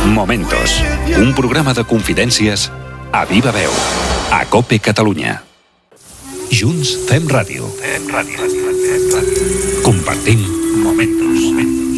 Momentos, un programa de confidències a viva veu, a COPE Catalunya. Junts fem ràdio. Compartim momentos.